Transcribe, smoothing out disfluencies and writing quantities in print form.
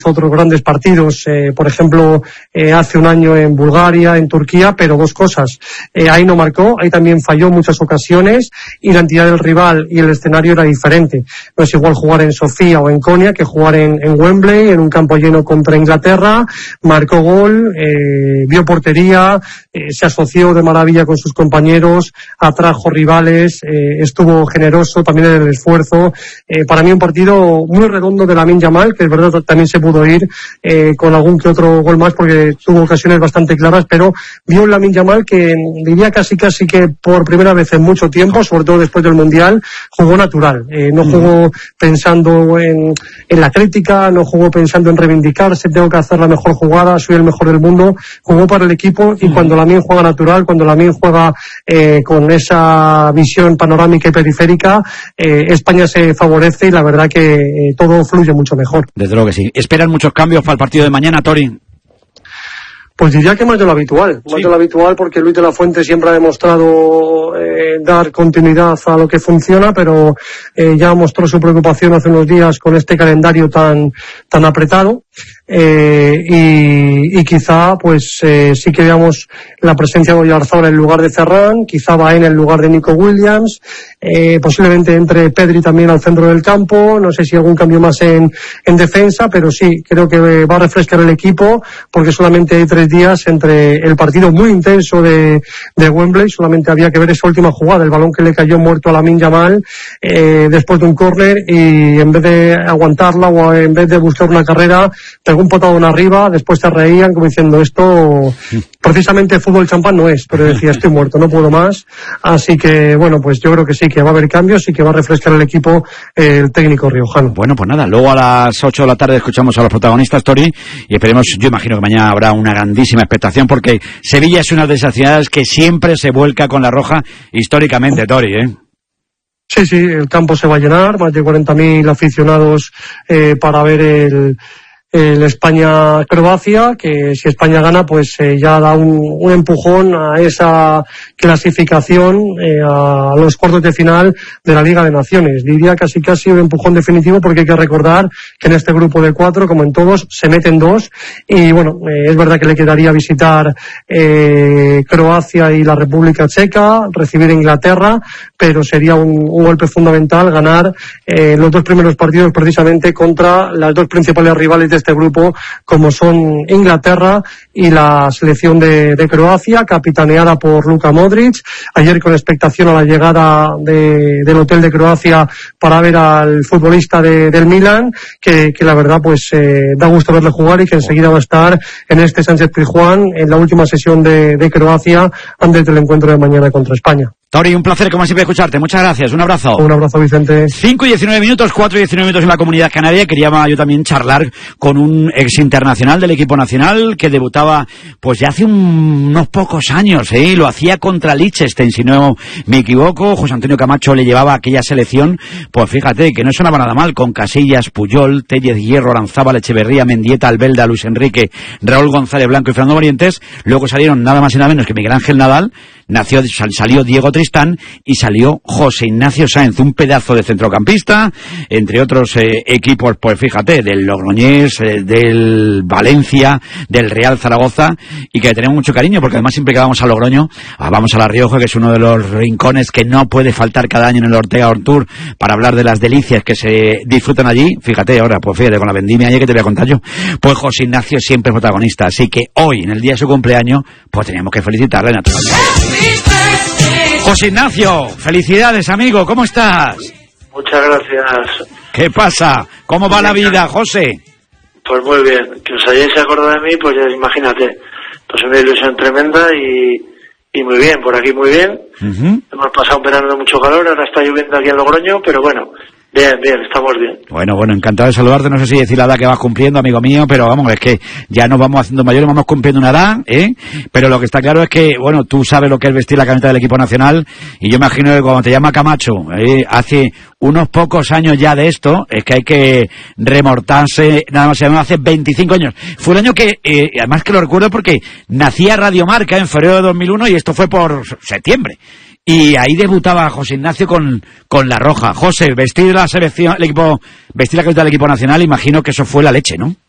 otros grandes partidos, por ejemplo, hace un año en Bulgaria, en Turquía, pero dos cosas. Ahí no marcó, ahí también falló en muchas ocasiones y la entidad del rival y el escenario era diferente. No es igual jugar en Sofía o en Konya que jugar en Wembley, en un campo lleno contra Inglaterra. Marcó gol, vio portería, se asoció de maravilla con sus compañeros, atrajo rivales, estuvo generoso también en el esfuerzo. Para mí un partido muy redondo de Lamine Yamal, que es verdad también se pudo ir con algún que otro gol más porque tuvo ocasiones bastante claras, pero vio un Lamine Yamal que diría casi que por primera vez en mucho tiempo, sobre todo después del Mundial, jugó natural. No jugó pensando en la crítica, no jugó pensando en reivindicarse, tengo que hacer la mejor jugada, soy el mejor del mundo. Jugó para el equipo y cuando Lamine juega natural, cuando Lamine juega con esa visión panorámica y periférica, España se favorece y la verdad que todo fluye mucho mejor. Desde luego que sí. ¿Esperan muchos cambios para el partido de mañana, Tori? Pues diría que más de lo habitual, más de lo habitual porque Luis de la Fuente siempre ha demostrado dar continuidad a lo que funciona, pero ya mostró su preocupación hace unos días con este calendario tan apretado. Y quizá pues sí que veamos la presencia de Oyarzábal en lugar de Ferran, quizá Baena en lugar de Nico Williams, posiblemente entre Pedri también al centro del campo, no sé si algún cambio más en defensa, pero sí, creo que va a refrescar el equipo porque solamente hay 3 días entre el partido muy intenso de Wembley, solamente había que ver esa última jugada, el balón que le cayó muerto a Lamine Yamal después de un córner y en vez de aguantarla o en vez de buscar una carrera, pegó un patadón arriba, después se reían como diciendo esto precisamente fútbol champán no es, pero decía estoy muerto, no puedo más, así que bueno, pues yo creo que sí, que va a haber cambios y que va a refrescar el equipo el técnico riojano. Bueno, pues nada, luego a las 8 de la tarde escuchamos a los protagonistas, Tori, y esperemos, yo imagino que mañana habrá una grandísima expectación porque Sevilla es una de esas ciudades que siempre se vuelca con la roja históricamente, Tori, Sí, el campo se va a llenar, más de 40.000 aficionados para ver el España-Croacia, que si España gana pues ya da un empujón a esa clasificación a los cuartos de final de la Liga de Naciones. Diría casi un empujón definitivo porque hay que recordar que en este grupo de 4, como en todos, se meten 2 y bueno, es verdad que le quedaría visitar Croacia y la República Checa, recibir Inglaterra, pero sería un golpe fundamental ganar los 2 primeros partidos precisamente contra las 2 principales rivales de este grupo, como son Inglaterra y la selección de Croacia, capitaneada por Luka Modric. Ayer con expectación a la llegada del hotel de Croacia para ver al futbolista del Milan, que la verdad pues da gusto verle jugar y que enseguida va a estar en este Sánchez-Pizjuán en la última sesión de Croacia antes del encuentro de mañana contra España. Tori, un placer como siempre escucharte. Muchas gracias. Un abrazo. Un abrazo, Vicente. 5:19, 4:19 en la Comunidad Canaria. Quería yo también charlar con un ex internacional del equipo nacional que debutaba pues ya hace unos pocos años, lo hacía contra Liechtenstein, si no me equivoco. José Antonio Camacho le llevaba a aquella selección, pues fíjate que no sonaba nada mal, con Casillas, Puyol, Tellez, Hierro, Aranzábal, Echeverría, Mendieta, Albelda, Luis Enrique, Raúl González Blanco y Fernando Morientes. Luego salieron nada más y nada menos que Miguel Ángel Nadal, salió Diego Tristán y salió José Ignacio Sáenz, un pedazo de centrocampista, entre otros equipos, pues fíjate, del Logroñés, del Valencia, del Real Zaragoza, y que tenemos mucho cariño porque además siempre que vamos a Logroño, vamos a La Rioja, que es uno de los rincones que no puede faltar cada año en el Ortega On Tour para hablar de las delicias que se disfrutan allí. Fíjate ahora, pues fíjate, con la vendimia ayer que te voy a contar yo, pues José Ignacio siempre es protagonista, así que hoy, en el día de su cumpleaños, pues teníamos que felicitarle naturalmente. José Ignacio, felicidades, amigo, ¿cómo estás? Muchas gracias. ¿Qué pasa? ¿Cómo va la vida, José? Pues muy bien, que os hayáis acordado de mí, pues ya imagínate, pues una ilusión tremenda y muy bien, por aquí muy bien. Hemos pasado un verano de mucho calor, ahora está lloviendo aquí en Logroño, pero bueno, bien, estamos bien. Bueno, encantado de saludarte, no sé si decir la edad que vas cumpliendo, amigo mío, pero vamos, es que ya nos vamos haciendo mayores, vamos cumpliendo una edad, pero lo que está claro es que, bueno, tú sabes lo que es vestir la camiseta del equipo nacional, y yo imagino que cuando te llama Camacho, hace unos pocos años ya de esto, es que hay que remortarse, nada más hace 25 años. Fue el año que, además que lo recuerdo porque nacía Radio Marca en febrero de 2001 y esto fue por septiembre. Y ahí debutaba José Ignacio con la roja. José, vestir la selección, el equipo, vestir la camiseta del equipo nacional, imagino que eso fue la leche, ¿no?